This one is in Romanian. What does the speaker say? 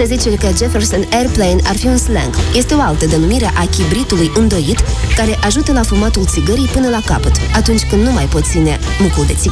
Se zice că Jefferson Airplane ar fi un slang. Este o altă denumire a chibritului îndoit care ajută la fumatul țigării până la capăt, atunci când nu mai poți ține mucul de țigară.